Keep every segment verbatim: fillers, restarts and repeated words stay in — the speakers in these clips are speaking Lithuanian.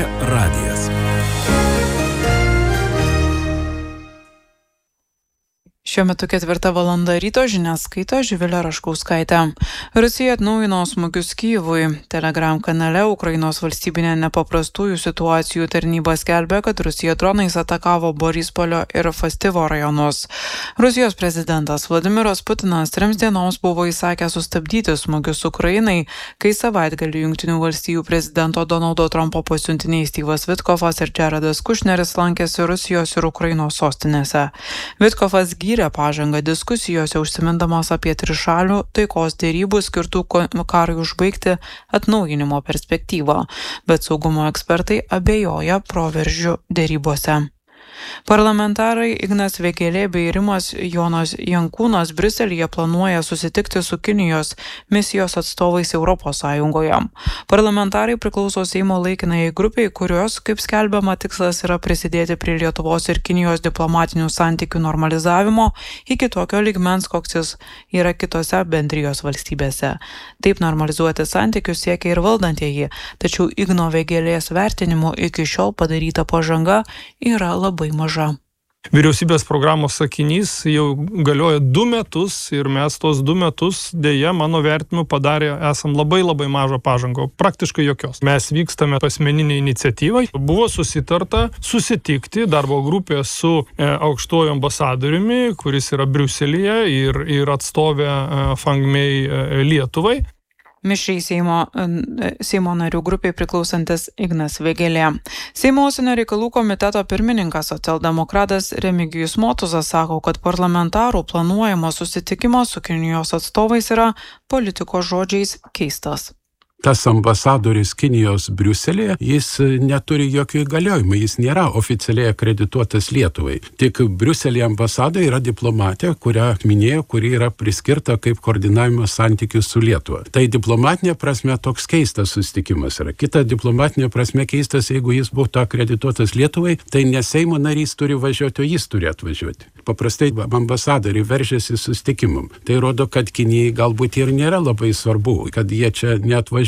radijas. Šiuo metu ketvirta valanda ryto, žinias skaito Živilė Raškauskaitė. Rusija atnaujino smūgius Kyjivui. Telegram kanale Ukrainos valstybinė nepaprastųjų situacijų tarnyba skelbia, kad Rusija dronais atakavo Borispolio ir Fastivo rajonus. Rusijos prezidentas Vladimiras Putinas trims dienoms buvo įsakęs sustabdyti smūgius Ukrainai, kai savaitgalį Jungtinių valstijų prezidento Donaldo Trumpo pasiuntiniai Styvas Vitkovas ir Jaredas Kušneris lankėsi Rusijos ir Ukrainos sostinėse. Vitkovas gyrė pažangą diskusijose, užsimindamas apie trišalių taikos derybų skirtų karui užbaigti atnaujinimo perspektyvą, bet saugumo ekspertai abejoja proveržių derybose. Parlamentarai Ignas Vėgėlė bei Rimas Jonas Jankūnas Briuselyje planuoja susitikti su Kinijos misijos atstovais Europos Sąjungoje. Parlamentarai priklauso Seimo laikinai grupiai, kurios, kaip skelbiama, tikslas yra prisidėti prie Lietuvos ir Kinijos diplomatinių santykių normalizavimo iki tokio lygmens, koks jis yra kitose bendrijos valstybėse. Taip normalizuoti santykius siekia ir valdantieji, tačiau Igno Vėgėlės vertinimu iki šiol padaryta pažanga yra labai maža. Vyriausybės programos sakinys jau galioja du metus ir mes tos du metus dėja, mano vertinimu, padarė esam labai labai mažą pažangą, praktiškai jokios. Mes vykstame asmeninę iniciatyvą. Buvo susitarta susitikti darbo grupė su e, aukštuoju ambasadoriumi, kuris yra Briuselyje ir, ir atstovė e, Fang Mei e, Lietuvai. Mišriai Seimo, Seimo narių grupiai priklausantis Ignas Vėgėlė. Seimo užsienio reikalų komiteto pirmininkas socialdemokratas Remigijus Motuzas sako, kad parlamentarų planuojamo susitikimo su Kinijos atstovais yra politikos žodžiais keistas. Tas ambasadoris Kinijos Briuselėje, jis neturi jokių įgaliojimų, jis nėra oficialiai akredituotas Lietuvai. Tik Briuselėje ambasada yra diplomatė, kurią minėjau, kuri yra priskirta kaip koordinavimo santykių su Lietuva. Tai diplomatinė prasme toks keistas susitikimas yra. Kita diplomatinė prasme keistas, jeigu jis būtų akredituotas Lietuvai, tai ne Seimo narys turi važiuoti, o jis turi atvažiuoti. Paprastai ambasadoriai veržiasi susitikimam. Tai rodo, kad Kinijai galbūt ir nėra labai svarbu, kad jie čia neatvažiuoja.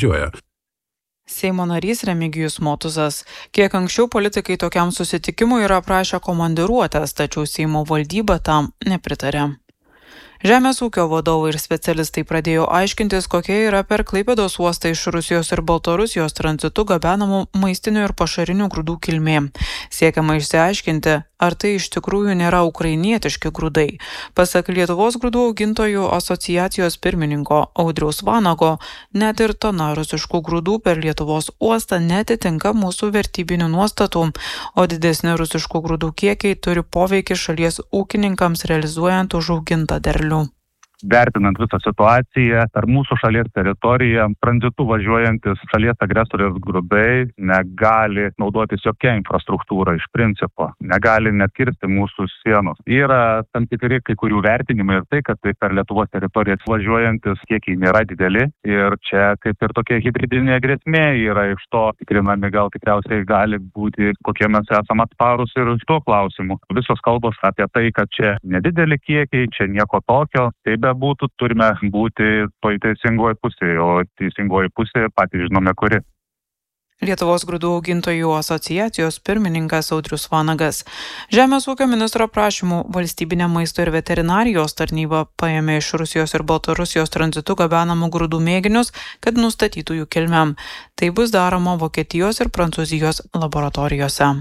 Seimo narys Remigijus Motuzas. Kiek anksčiau politikai tokiam susitikimui yra prašę komandiruotės, tačiau Seimo valdyba tam nepritarė. Žemės ūkio vadovai ir specialistai pradėjo aiškintis, kokia yra per Klaipėdos uostą iš Rusijos ir Baltarusijos tranzitu gabenamų maistinių ir pašarinių grūdų kilmė. Siekiama išsiaiškinti, ar tai iš tikrųjų nėra ukrainietiški grūdai. Pasak Lietuvos grūdų augintojų asociacijos pirmininko Audriaus Vanago, net ir tona rusiškų grūdų per Lietuvos uostą netitinka mūsų vertybinių nuostatų, o didesni rusiškų grūdų kiekiai turi poveikį šalies ūkininkams realizuojant užaugintą derlių. Vertinant visą situaciją, per mūsų šalies teritoriją tranzitu važiuojantis šalies agresorės grūdai negali naudotis jokia infrastruktūra iš principo, negali net kirsti mūsų sienos. Yra tam tikri kai kurių vertinimai ir tai, kad tai per Lietuvos teritoriją važiuojantis kiekiai nėra dideli ir čia kaip ir tokia hibridinė grėsmė yra iš to tikrinami, gal tikriausiai gali būti, kokie mes esame atsparūs ir iš to klausimų. Visos kalbos apie tai, kad čia nedideli kiekiai, čia nieko tokio, tai be būtų, turime būti toj teisingoje pusėje, o teisingoje pusėje patys žinome kuri. Lietuvos grūdų augintojų asociacijos pirmininkas Audrius Vanagas. Žemės ūkio ministro prašymų valstybinė maisto ir veterinarijos tarnyba paėmė iš Rusijos ir Baltarusijos tranzitu gabenamų grūdų mėginius, kad nustatytų jų kilmę. Tai bus daroma Vokietijos ir Prancūzijos laboratorijose.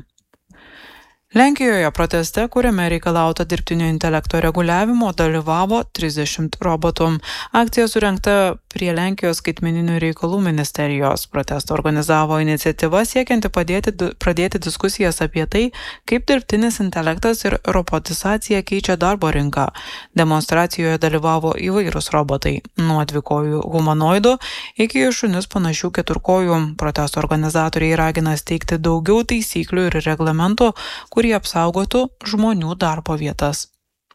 Lenkijoje proteste, kuriame reikalauta dirbtinio intelekto reguliavimo, dalyvavo trisdešimt robotų. Akcija surengta prie Lenkijos skaitmeninių reikalų ministerijos. Protestą organizavo iniciatyva siekianti padėti, pradėti diskusijas apie tai, kaip dirbtinis intelektas ir robotizacija keičia darbo rinką. Demonstracijoje dalyvavo įvairūs robotai, nuo dvikojų humanoidų iki šunis panašių keturkojų. Protesto organizatoriai ragina steigti daugiau taisyklių ir reglamentų, kurie apsaugotų žmonių darbo vietas.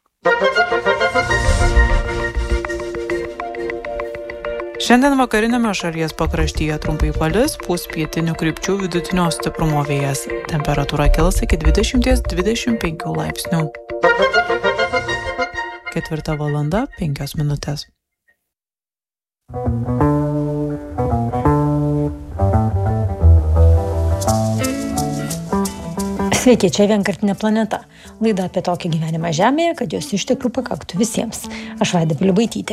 Šiandien vakariniame šalies pakraštyje trumpai palis, pūs pietinių krypčių vidutinio stiprumo vėjas. Temperatūra kils iki dvidešimt dvidešimt penki laipsnių. Ketvirta valanda, penkios minutės. Sveiki, čia Vienkartinė planeta. Laida apie tokį gyvenimą Žemėje, kad jos išteklių pakaktų visiems. Aš Vaida Pilibaitytė.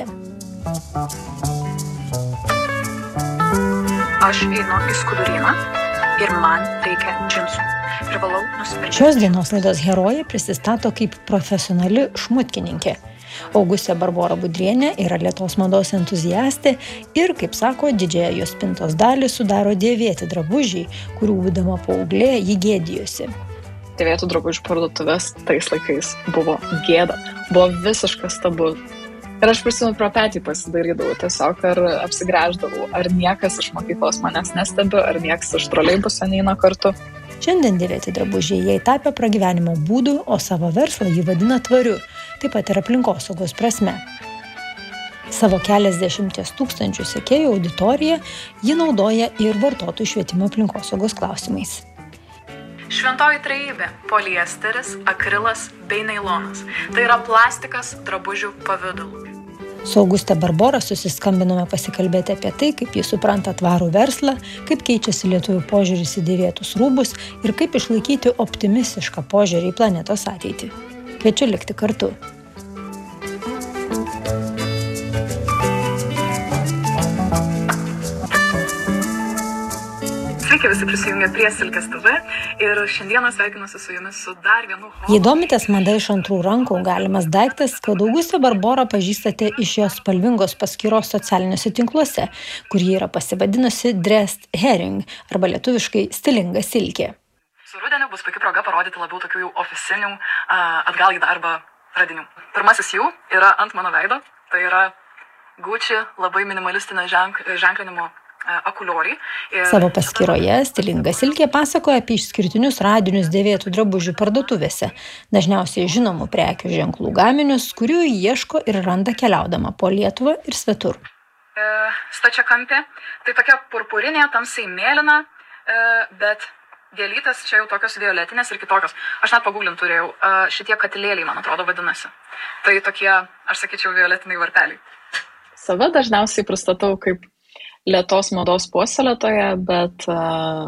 Aš einu į skuduryną ir man reikia džinsų. Privalau nusipirkti. Šios dienos laidos herojė prisistato kaip profesionali šmutkininkė. Augustė Barbora Budrienė yra lėtos mados entuziastė ir, kaip sako, didžiąją jos spintos dalį sudaro dėvėti drabužiai, kurių būdama paauglė ji gėdijosi. Dėvėtų drabužių parduotuvės tais laikais buvo gėda, buvo visiškas tabu. Ir aš prisimenu pro petį pasidarydavau tiesiog, ar apsigręždavau, ar niekas iš mokyklos manęs nestebi, ar niekas iš troleibuso neina kartu. Šiandien dėvėti drabužiai jai tapė pragyvenimo būdu, o savo verslą ji vadina tvariu, taip pat ir aplinkosaugos prasme. Savo keliasdešimties tūkstančių sekėjų auditoriją ji naudoja ir vartotojų švietimo aplinkosaugos klausimais. Šventoji trejybė – poliesteris, akrilas bei nailonas. Tai yra plastikas drabužių pavidalu. Su Auguste Barbora susiskambinome pasikalbėti apie tai, kaip jis supranta tvarų verslą, kaip keičiasi lietuvių požiūris į dėvėtus rūbus ir kaip išlaikyti optimistišką požiūrį į planetos ateitį. Kviečiu likti kartu. Sveiki visi prisijungę prie Silkės T V ir šiandieną sveikinuosi su jumis su dar vienu... Jei domitės mada iš antrų rankų galimas daiktas, kad Augustę Barborą pažįstate iš jos spalvingos paskyros socialiniuose tinkluose, kur ji yra pasivadinusi Dressed Herring arba lietuviškai stilinga silkė. Su rudeniu bus puikia proga parodyti labiau tokių jau oficinių atgal į darbą radinių. Pirmasis jų yra ant mano veido, tai yra Gucci labai minimalistinio ženk, ženklinimo akulioriai. Ir... Savo paskyroje stilinga silkė pasakoja apie išskirtinius radinius dėvėtų drabužių parduotuvėse, dažniausiai žinomų prekių ženklų gaminius, kurių ieško ir randa keliaudama po Lietuvą ir svetur. E, stačiakampė, tai tokia purpurinė, tamsiai mėlyna, e, bet gėlytės čia jau tokios violetinės ir kitokios. Aš net pagūglint turėjau, e, šitie katilėliai, man atrodo, vadinasi. Tai tokie, aš sakyčiau, violetiniai varpeliai. Save dažniausiai pristatau kaip lėtos mados puoselėtoja, bet uh,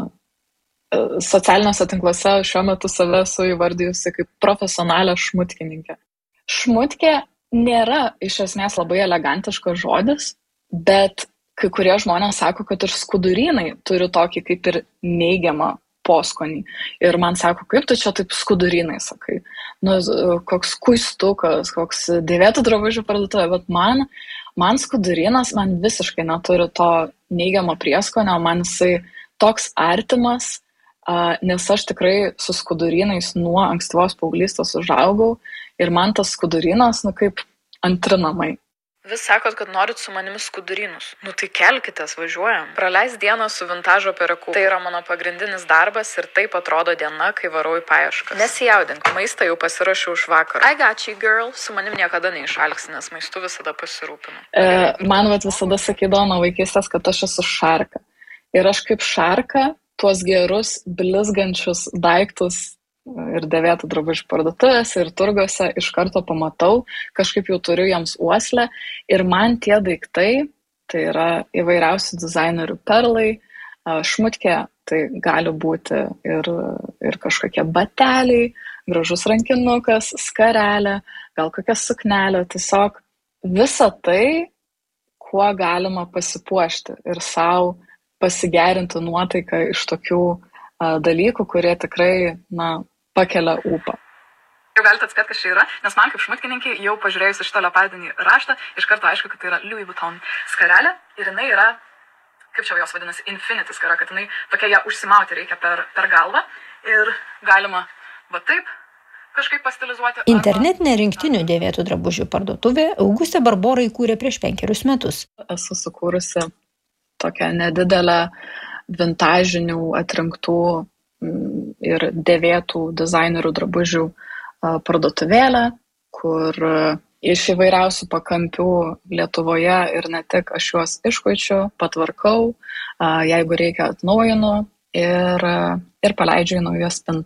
socialiniuose tinkluose šiuo metu save esu įvardijusi kaip profesionalią šmutkininkę. Šmutkė nėra iš esmės labai elegantiškas žodis, bet kai kurie žmonės sako, kad ir skudurynai turi tokį kaip ir neigiamą poskonį. Ir man sako, kaip tu čia taip skudurynai sakai. Nu, koks kuistukas, koks dėvėtų drabužių parduotuvė, bet man Man skudurynas man visiškai neturi to neigiamo prieskonio, man jisai toks artimas, nes aš tikrai su skudurynais nuo ankstyvos paauglystės užaugau ir man tas skudurynas, nu kaip antri namai. Vis sakot, kad norit su manimi skudurynus. Nu tai kelkitės, važiuojam. Praleis dieną su vintažo pereku. Tai yra mano pagrindinis darbas ir taip atrodo diena, kai varau į paieškas. Nesijaudink, maistą jau pasirašiau už vakarą. I got you, girl. Su manim niekada neišalksi, nes maistu visada pasirūpinu. E, man vat visada sakydavo nuo vaikystės, kad aš esu šarka. Ir aš kaip šarka tuos gerus, blizgančius daiktus ir dėvėtų drabužių parduotuvėse ir turguose iš karto pamatau, kažkaip jau turiu jiems uoslę ir man tie daiktai, tai yra įvairiausių dizainerių perlai, šmutkė, tai gali būti ir, ir kažkokie bateliai, gražus rankinukas, skarelė, gal kokia suknelė, tiesiog visa tai, kuo galima pasipuošti ir savo pasigerinti nuotaiką iš tokių a, dalykų, kurie tikrai, na, pakelia ūpą. Jau galite atspėti, kas čia yra, nes man kaip šmutkininkė jau pažiūrėjus šitą leopardinį raštą, iš karto aišku, kad tai yra Louis Vuitton skarelė ir jinai yra, kaip čia jos vadinasi, infinity skara, kad jinai tokia ją užsimauti reikia per, per galvą ir galima va taip kažkaip pastilizuoti. Arba... Internetinė rinktinių dėvėtų drabužių parduotuvė Augustė Barbora įkūrė prieš penkerius metus. Esu sukūrusi tokią nedidelę vintažinių atrinktų ir dėvėtų dizainerių drabužių parduotuvėlę, kur iš įvairiausių pakampių Lietuvoje ir ne tik aš juos iškuičiu, patvarkau, jeigu reikia atnaujinu ir, ir paleidžiu į naujas spintas.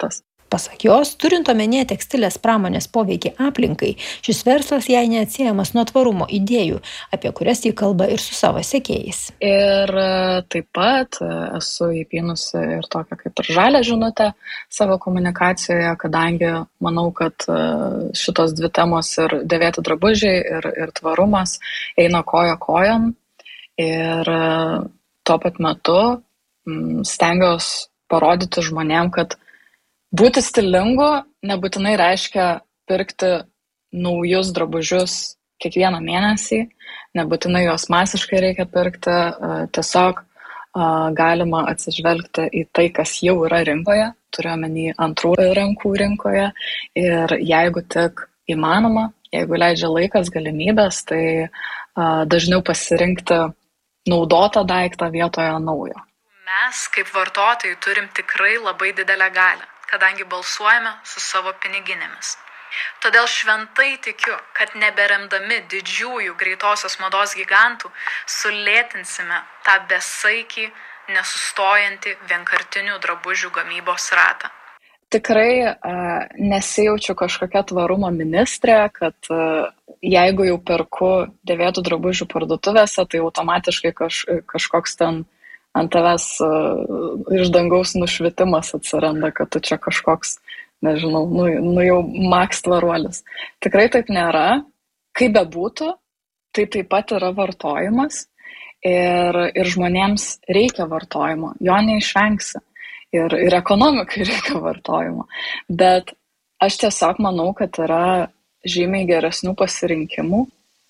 Pasak jos, turint omenyje tekstilės pramonės poveikį aplinkai, šis verslas jai neatsiejamas nuo tvarumo idėjų, apie kurias jį kalba ir su savo sekėjais. Ir taip pat esu įpynusi ir tokią kaip ir žalią žinutę savo komunikacijoje, kadangi manau, kad šitos dvi temos ir dėvėti drabužiai ir, ir tvarumas eina koja kojon. Ir tuo pat metu stengiuosi parodyti žmonėm, kad būti stilingu nebūtinai reiškia pirkti naujus drabužius kiekvieną mėnesį, nebūtinai juos masiškai reikia pirkti, tiesiog galima atsižvelgti į tai, kas jau yra rinkoje, turiuomenį antrų rankų rinkoje ir jeigu tik įmanoma, jeigu leidžia laikas, galimybės, tai dažniau pasirinkti naudotą daiktą vietoje naujo. Mes kaip vartotojai turim tikrai labai didelę galią, kadangi balsuojame su savo piniginėmis. Todėl šventai tikiu, kad neberemdami didžiųjų greitosios mados gigantų sulėtinsime tą besaikį, nesustojantį vienkartinių drabužių gamybos ratą. Tikrai uh, nesijaučiu kažkokia tvarumo ministrė, kad uh, jeigu jau perku dėvėtų drabužių parduotuvėse, tai automatiškai kaž, kažkoks ten ant tavęs uh, iš dangaus nušvitimas atsiranda, kad tu čia kažkoks, nežinau, nu, nu jau maks tvaruolis. Tikrai taip nėra. Kaip bebūtų, tai taip pat yra vartojimas ir, ir žmonėms reikia vartojimo, jo neišvengsi. Ir, ir ekonomikai reikia vartojimo. Bet aš tiesiog manau, kad yra žymiai geresnių pasirinkimų.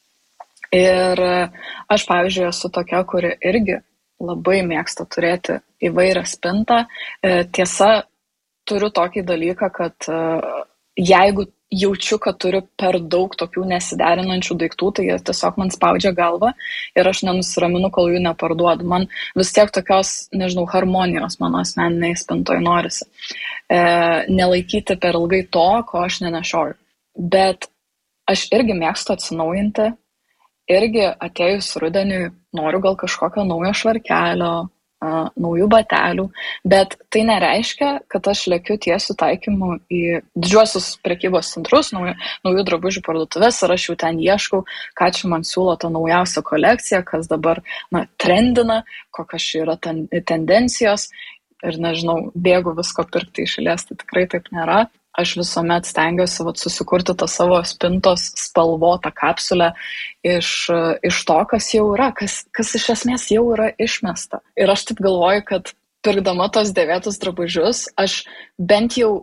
Ir aš, pavyzdžiui, esu tokia, kuri irgi labai mėgsta turėti įvairią spintą. Tiesa, turiu tokį dalyką, kad jeigu jaučiu, kad turiu per daug tokių nesiderinančių daiktų, tai jie tiesiog man spaudžia galvą ir aš nenusiraminu, kol jų neparduodu. Man vis tiek tokios, nežinau, harmonijos mano asmeniniai spintoje norisi. E, nelaikyti per ilgai to, ko aš nenešioju. Bet aš irgi mėgstu atsinaujinti. Irgi atėjus rudeniui noriu gal kažkokio naujo švarkelio, uh, naujų batelių, bet tai nereiškia, kad aš lekiu tiesiu taikymu į didžiuosius prekybos centrus, naujų, naujų drabužių parduotuvės ir aš jau ten ieškau, ką čia man siūlo ta naujausia kolekcija, kas dabar na, trendina, kokios čia yra ten, tendencijos ir nežinau, bėgu visko pirkti iš eilės, tai tikrai taip nėra. Aš visuomet stengiuosi vat, susikurti tą savo spintos spalvotą kapsulę iš, iš to, kas jau yra, kas, kas iš esmės jau yra išmesta. Ir aš taip galvoju, kad pirkdama tos dėvėtus drabužius, aš bent jau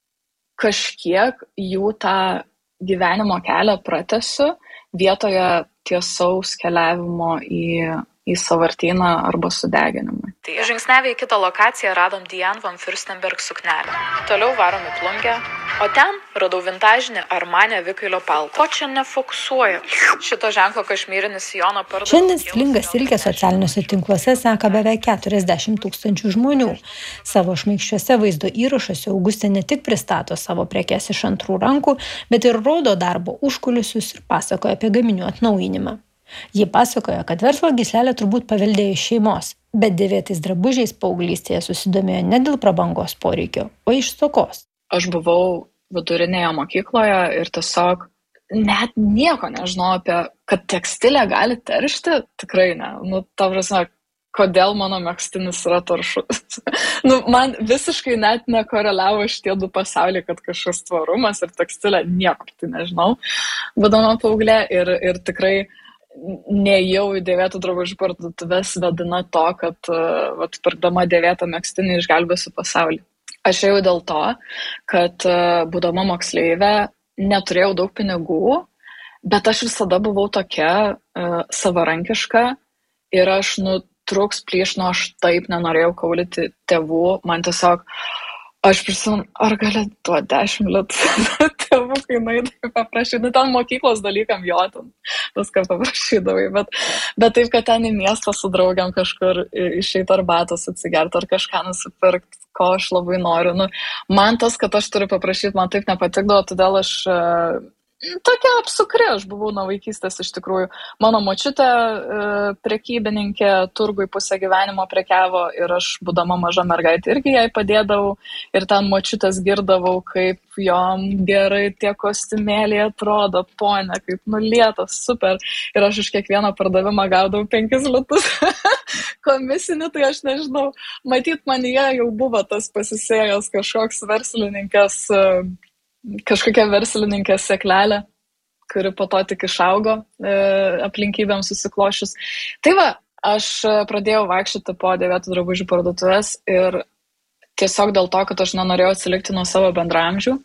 kažkiek jų tą gyvenimo kelią pratęsiu vietoje tiesaus keliavimo į, į sąvartyną arba sudeginimui. Tai žingsnevę į kitą lokaciją radom Diane von Fürstenberg suknelę. Toliau varom į Plungę, o ten radau vintažinį Armani avikailio paltą. Ko čia nefokusuoja? Šito ženklo kašmyrinis sijono parduotuvė. Šiandien stilingą silkę socialiniuose tinkluose seka beveik keturiasdešimt tūkstančių žmonių. Savo šmaikščiuose vaizdo įrašuose Augustė ne tik pristato savo prekes iš antrų rankų, bet ir rodo darbo užkulisius ir pasakoja apie gaminių atnaujinimą. Ji pasakoja, kad verslo gyslelę turbūt paveldėjo iš šeimos, bet dėvėtais drabužiais paauglystėje susidomėjo ne dėl prabangos poreikio, o iš stokos. Aš buvau vidurinėje mokykloje ir tiesiog net nieko nežinau apie, kad tekstilė gali teršti, tikrai ne. Nu, ta prasme, kodėl mano megztinis yra taršus. nu, man visiškai net nekoreliavo šitie du pasauliai, kad kažkas tvarumas ir tekstilė, nieko tai nežinau, būdama paauglė ir, ir tikrai nejau į dėvėtų drabužių parduotuvės vedina to, kad vat, pirkdama dėvėtą megztinį išgelbėsiu pasaulį. Aš ėjau dėl to, kad būdama moksleivė neturėjau daug pinigų, bet aš visada buvau tokia uh, savarankiška ir aš nu truks plyš, nu aš taip nenorėjau kaulyti tėvų, man tiesiog aš prisimenu, ar gali tuo dešimt litų tėvų, kai naidai paprašyti, nu ten mokyklos dalykam jo, ten viską paprašydavai, bet, bet taip, kad ten į miestą su draugiam kažkur išeiti arbatos atsigerti ar kažką nusipirkti, ko aš labai noriu. Nu, man tas, kad aš turiu paprašyti, man taip nepatikdavo, todėl aš Tokia apsukri aš buvau nuo vaikystės iš tikrųjų. Mano močiutė e, prekybininkė, turgui pusę gyvenimo prekiavo ir aš, būdama maža mergaitė, irgi jai padėdavau ir ten močiutės girdavau, kaip jom gerai tie kostiumėliai atrodo, ponė, kaip nulietas, super. Ir aš iš kiekvieno pardavimą gaudavau penkis litus komisinį, tai aš nežinau, matyt manyje jau buvo tas pasisėjęs kažkoks verslininkės, kažkokia verslininkė seklelė, kuri po to tik išaugo e, aplinkybėms susiklošius. Tai va, aš pradėjau vaikščioti po dėvėtų drabužių parduotuvės ir tiesiog dėl to, kad aš nenorėjau atsilikti nuo savo bendraamžių.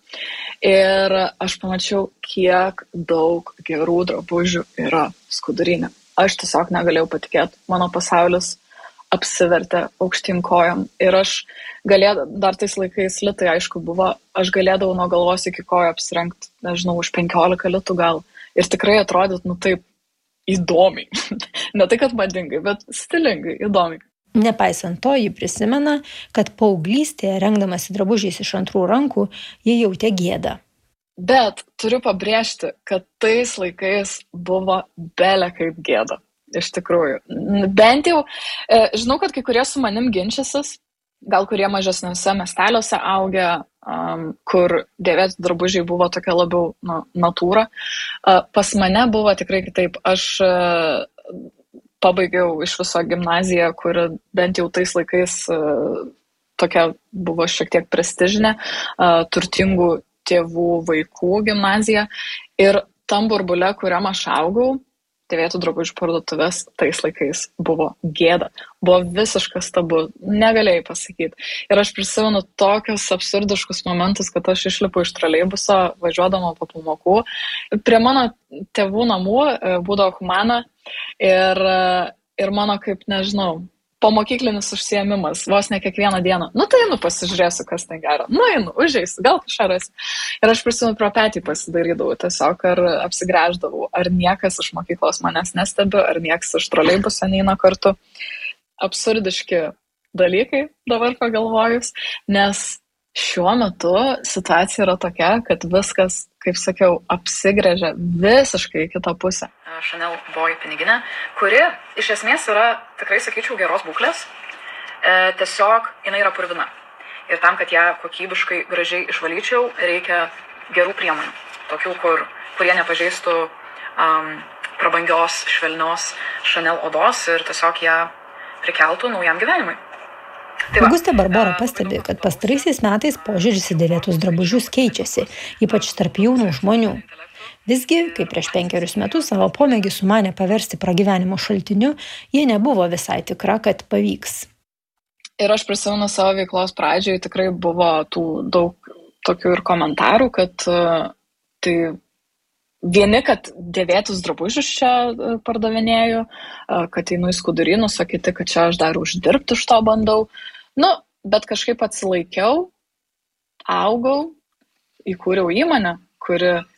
Ir aš pamačiau, kiek daug gerų drabužių yra Skuduryne. Aš tiesiog negalėjau patikėti. Mano pasaulis apsivertė aukštyn kojom. Ir aš galėdavau, dar tais laikais litai, aišku, buvo, aš galėdavau nuo galvos iki kojo apsirengti, nežinau, už penkiolika litų gal. Ir tikrai atrodyt, nu taip, įdomiai. Ne tai, kad madingai, bet stilingai, įdomiai. Nepaisant to, ji prisimena, kad paauglystėje, rengdamasi drabužiais iš antrų rankų, ji jautė gėdą. Bet turiu pabrėžti, kad tais laikais buvo bele kaip gėda. Iš tikrųjų. Bent jau, žinau, kad kai kurie su manim ginčiasis, gal kurie mažesniuose miesteliuose augę, um, kur dėvėti drabužiai buvo tokia labiau nu, natūra. Uh, pas mane buvo tikrai kitaip. Aš uh, pabaigiau iš viso gimnaziją, kur bent jau tais laikais uh, tokia buvo šiek tiek prestižinė, uh, turtingų tėvų vaikų gimnazija. Ir tam burbule, kuriam aš augau, dėvėtų drabužių parduotuvės tais laikais buvo gėda. Buvo visiškas tabu, negalėjai pasakyti. Ir aš prisimenu tokius absurdiškus momentus, kad aš išlipu iš troleibuso, važiuodama po pamokų. Prie mano tėvų namų būdavo Humana ir, ir mano, kaip nežinau, pomokyklinis užsiėmimas, vos ne kiekvieną dieną. Nu tai einu pasižiūrėsiu, kas ten gero. Nu einu, užeisiu, gal kažką rasiu. Ir aš prisimenu, pro petį pasidarydavau tiesiog, ar apsigręždavau, ar niekas iš mokyklos manęs nestebi, ar niekas iš troleibuso neina kartu. Absurdiški dalykai dabar pagalvojus, nes šiuo metu situacija yra tokia, kad viskas, kaip sakiau, apsigręžia visiškai į kitą pusę. Chanel Boy piniginė, kuri iš esmės yra, tikrai sakyčiau, geros būklės. E, tiesiog jinai yra purvina. Ir tam, kad ją kokybiškai gražiai išvalyčiau, reikia gerų priemonių. Tokių, kur, kurie nepažeistų um, prabangios, švelnios Chanel odos ir tiesiog ją prikeltų naujam gyvenimui. Tai Augustė Barbora pastebi, kad pastaraisiais metais požiūris į dėvėtus drabužius keičiasi, ypač tarp jaunų žmonių. Visgi, kai prieš penkerius metus savo pomėgį sumanė paversti pragyvenimo šaltiniu, jie nebuvo visai tikra, kad pavyks. Ir aš prisimenu savo veiklos pradžioje, tikrai buvo tų daug tokių ir komentarų, kad uh, tai vieni, kad dėvėtus drabužius čia pardavinėju, uh, kad einu į Skudurynus, o kiti, kad čia aš dar uždirbti iš to bandau. Nu, bet kažkaip atsilaikiau, augau, įkūriau įmonę, kuri